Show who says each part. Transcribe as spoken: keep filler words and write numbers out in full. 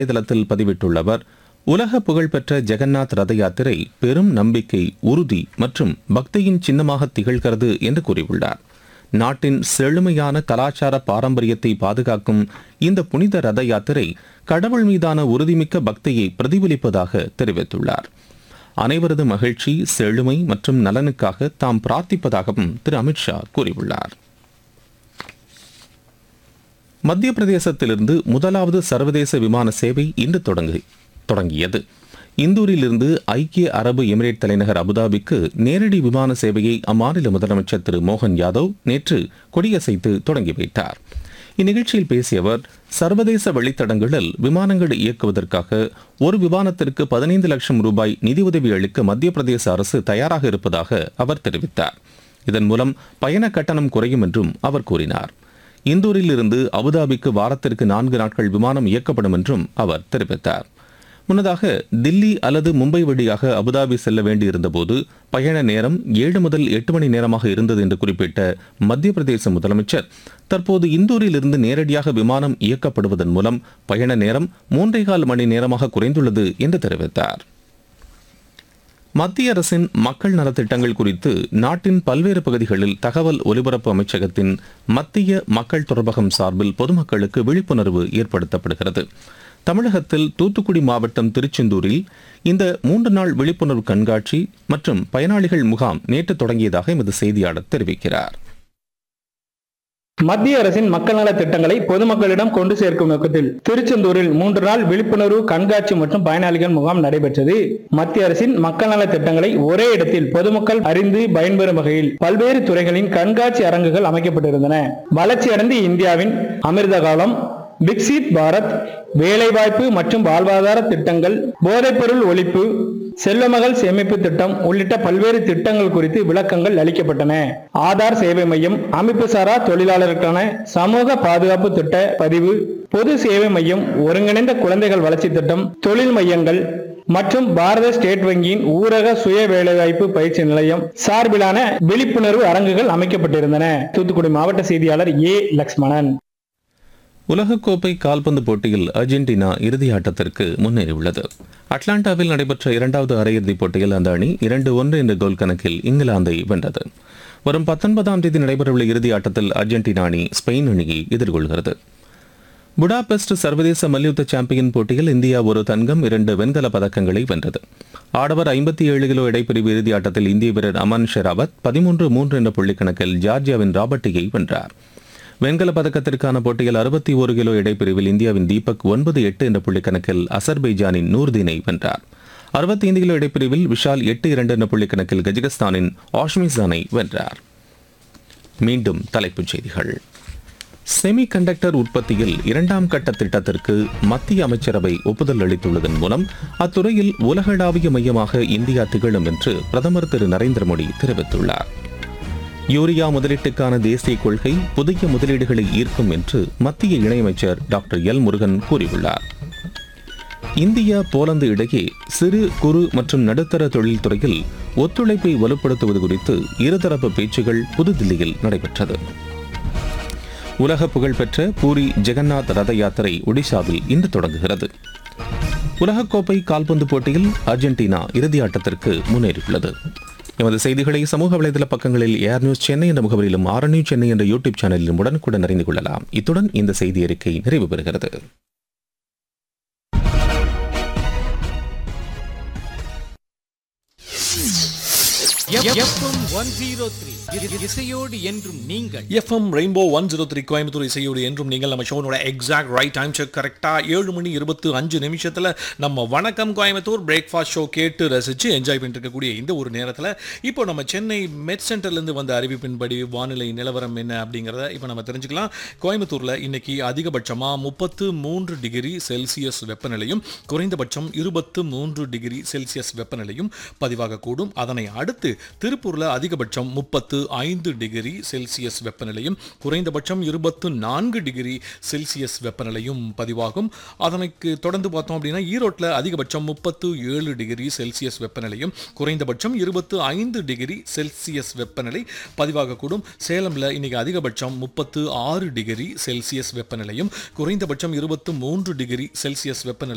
Speaker 1: தளத்தில் பதிவிட்டுள்ள அவர், உலக புகழ்பெற்ற ஜெகநாத் ரத யாத்திரை பெரும் நம்பிக்கை, உறுதி மற்றும் பக்தியின் சின்னமாக திகழ்கிறது என்று கூறியுள்ளார். நாட்டின் செழுமையான கலாச்சார பாரம்பரியத்தை பாதுகாக்கும் இந்த புனித ரத யாத்திரை கடவுள் மீதான உறுதிமிக்க பக்தியை பிரதிபலிப்பதாக தெரிவித்துள்ளார். அனைவரது மகிழ்ச்சி, செழுமை மற்றும் நலனுக்காக தாம் பிரார்த்திப்பதாகவும் திரு அமித்ஷா கூறியுள்ளார். மத்திய பிரதேசத்திலிருந்து முதலாவது சர்வதேச விமான சேவை இன்று தொடங்கி தொடங்கியது. இந்தூரிலிருந்து ஐக்கிய அரபு எமிரேட் தலைநகர் அபுதாபிக்கு நேரடி விமான சேவையை அம்மாநில முதலமைச்சர் திரு மோகன் யாதவ் நேற்று கொடியசைத்து தொடங்கி வைத்தார். இந்நிகழ்ச்சியில் பேசிய அவர், சர்வதேச வழித்தடங்களில் விமானங்கள் இயக்குவதற்காக ஒரு விமானத்திற்கு பதினைந்து லட்சம் ரூபாய் நிதியுதவி அளிக்க மத்திய பிரதேச அரசு தயாராக இருப்பதாக அவர் தெரிவித்தார். இதன் மூலம் பயண கட்டணம் குறையும் என்றும் அவர் கூறினார். இந்தூரில் இருந்து அபுதாபிக்கு வாரத்திற்கு நான்கு நாட்கள் விமானம் இயக்கப்படும் என்றும் அவர் தெரிவித்தார். முன்னதாக தில்லி அல்லது மும்பை வழியாக அபுதாபி செல்ல வேண்டியிருந்தபோது பயண நேரம் ஏழு முதல் எட்டு மணி நேரமாக இருந்தது என்று குறிப்பிட்ட மத்திய பிரதேச முதலமைச்சர், தற்போது இந்தூரில் இருந்து நேரடியாக விமானம் இயக்கப்படுவதன் மூலம் பயண நேரம் மூன்றே கால் மணி நேரமாக குறைந்துள்ளது என்று தெரிவித்தார். மத்திய அரசின் மக்கள் நலத்திட்டங்கள் குறித்து நாட்டின் பல்வேறு பகுதிகளில் தகவல் ஒலிபரப்பு அமைச்சகத்தின் மத்திய மக்கள் தொடர்பகம் சார்பில் பொதுமக்களுக்கு விழிப்புணர்வு ஏற்படுத்தப்படுகிறது. தமிழகத்தில் தூத்துக்குடி மாவட்டம் திருச்செந்தூரில் இந்த மூன்று நாள் விழிப்புணர்வு கண்காட்சி மற்றும் பயனாளிகள் முகாம் நேற்று தொடங்கியதாக எமது செய்தியாளர் தெரிவிக்கிறார்.
Speaker 2: மத்திய அரசின் மக்கள் நல திட்டங்களை பொதுமக்களிடம் கொண்டு சேர்க்கும் நோக்கத்தில் திருச்செந்தூரில் மூன்று நாள் விழிப்புணர்வு கண்காட்சி மற்றும் பயனாளிகள் முகாம் நடைபெற்றது. மத்திய அரசின் மக்கள் நல திட்டங்களை ஒரே இடத்தில் பொதுமக்கள் அறிந்து பயன்பெறும் வகையில் பல்வேறு துறைகளின் கண்காட்சி அரங்குகள் அமைக்கப்பட்டிருந்தன. வளர்ச்சியடைந்த இந்தியாவின் அமிர்த காலம், விக்சித் பாரத், வேலைவாய்ப்பு மற்றும் வாழ்வாதார திட்டங்கள், போதைப்பொருள் ஒழிப்பு, செல்வமகள் சேமிப்பு திட்டம் உள்ளிட்ட பல்வேறு திட்டங்கள் குறித்து விளக்கங்கள் அளிக்கப்பட்டன. ஆதார் சேவை மையம், அமைப்பு சாரா தொழிலாளருக்கான சமூக பாதுகாப்பு திட்ட பதிவு, பொது சேவை மையம், ஒருங்கிணைந்த குழந்தைகள் வளர்ச்சி திட்டம், தொழில் மையங்கள் மற்றும் பாரத ஸ்டேட் வங்கியின் ஊரக சுய வேலைவாய்ப்பு பயிற்சி நிலையம் சார்பிலான விழிப்புணர்வு அரங்குகள் அமைக்கப்பட்டிருந்தன. தூத்துக்குடி மாவட்ட செய்தியாளர் ஏ லக்ஷ்மணன்.
Speaker 1: உலகக்கோப்பை கால்பந்து போட்டியில் அர்ஜென்டினா இறுதி ஆட்டத்திற்கு முன்னேறியுள்ளது. அட்லாண்டாவில் நடைபெற்ற இரண்டாவது அரையிறுதிப் போட்டியில் அந்த அணி இரண்டு ஒன்று என்ற கோல் கணக்கில் இங்கிலாந்தை வென்றது. வரும் பத்தொன்பதாம் தேதி நடைபெறவுள்ள இறுதி ஆட்டத்தில் அர்ஜென்டினா அணி ஸ்பெயின் அணியை எதிர்கொள்கிறது. புடாபெஸ்ட் சர்வதேச மல்யுத்த சாம்பியன் போட்டியில் இந்தியா ஒரு தங்கம், இரண்டு வெண்கல பதக்கங்களை வென்றது. ஆடவர் ஐம்பத்தி ஏழு கிலோ இடைப்பிரிவு இறுதி ஆட்டத்தில் இந்திய வீரர் அமன் ஷெராவத் பதிமூன்று மூன்று என்ற புள்ளிக்கணக்கில் ஜார்ஜியாவின் ராபர்ட்டியை வென்றார். வெண்கல பதக்கத்திற்கான போட்டியில் அறுபத்தி ஒரு கிலோ இடைப்பிரிவில் இந்தியாவின் தீபக் ஒன்பது எட்டு என்ற புள்ளிக்கணக்கில் அசர்பைஜானின் நூர்தீனை வென்றார். அறுபத்தி ஐந்து கிலோ இடைப்பிரிவில் விஷால் எட்டு இரண்டு என்ற புள்ளிக்கணக்கில் கஜகஸ்தானின் ஆஷ்மிசானை வென்றார். மீண்டும் தலைப்புச் செய்திகள். செமி கண்டக்டர் உற்பத்தியில் இரண்டாம் கட்ட திட்டத்திற்கு மத்திய அமைச்சரவை ஒப்புதல் அளித்துள்ளதன் மூலம் அத்துறையில் உலகளாவிய மையமாக இந்தியா திகழும் என்று பிரதமர் திரு நரேந்திர மோடி தெரிவித்துள்ளார். யூரியா முதலீட்டுக்கான தேசிய கொள்கை புதிய முதலீடுகளை ஈர்க்கும் என்று மத்திய இணையமைச்சர் டாக்டர் எல் முருகன் கூறியுள்ளார். இந்தியா போலந்து இடையே சிறு குறு மற்றும் நடுத்தர தொழில்துறையில் ஒத்துழைப்பை வலுப்படுத்துவது குறித்து இருதரப்பு பேச்சுகள் புதுதில்லியில் நடைபெற்றது. உலக புகழ்பெற்ற பூரி ஜெகநாத் ரத யாத்திரை ஒடிசாவில் இன்று தொடங்குகிறது. உலகக்கோப்பை கால்பந்து போட்டியில் அர்ஜென்டினா இறுதியாட்டத்திற்கு முன்னேறியுள்ளது. எமது செய்திகளை சமூக வலைதள பக்கங்களில் ஏர் நியூஸ் சென்னை என்ற முகவரியிலும் ஆர் நியூஸ் சென்னை என்ற யூடியூப் சேனலிலும் உடனுக்குடன் அறிந்து கொள்ளலாம். இத்துடன் இந்த செய்தி அறிக்கை நிறைவு பெறுகிறது.
Speaker 3: இசையோடு என்றும் நீங்கள்
Speaker 4: FM rainbow one zero three Coimbatore இசையோடு என்றும் நீங்கள் நம்ம ஷோனோட எக்ஸாக்ட் ரைட் டைம் செக் கரெக்டாக ஏழு மணி இருபத்தி அஞ்சு நிமிஷத்தில் நம்ம வணக்கம் கோயம்புத்தூர் பிரேக்ஃபாஸ்ட் ஷோ கேட்டு ரசித்து என்ஜாய் பண்ணிட்டு இருக்கக்கூடிய இந்த ஒரு நேரத்தில் இப்போ நம்ம சென்னை மெட் சென்டர்லேருந்து வந்த அறிவிப்பின்படி வானிலை நிலவரம் என்ன அப்படிங்கிறத இப்போ நம்ம தெரிஞ்சுக்கலாம். கோயம்புத்தூரில் இன்னைக்கு அதிகபட்சமாக முப்பத்து மூன்று டிகிரி செல்சியஸ் வெப்பநிலையும் குறைந்தபட்சம் இருபத்து மூன்று டிகிரி செல்சியஸ் வெப்பநிலையும் பதிவாகக்கூடும். அதனை அடுத்து திருப்பூரில் அதிகபட்சம் முப்பத்து ஐந்து டிகிரி செல்சியஸ் வெப்பநிலையும் குறைந்தபட்சம் இருபத்து நான்கு டிகிரி செல்சியஸ் வெப்பநிலையும் பதிவாகும். அதனைக்கு தொடர்ந்து பார்த்தோம் அப்படின்னா ஈரோட்டில் அதிகபட்சம் முப்பத்து ஏழு டிகிரி செல்சியஸ் வெப்பநிலையும் குறைந்தபட்சம் இருபத்து ஐந்து டிகிரி செல்சியஸ் வெப்பநிலை பதிவாகக்கூடும். சேலமில் இன்னைக்கு அதிகபட்சம் முப்பத்து ஆறு டிகிரி செல்சியஸ் வெப்பநிலையும் குறைந்தபட்சம் இருபத்து மூன்று டிகிரி செல்சியஸ் வெப்பநிலை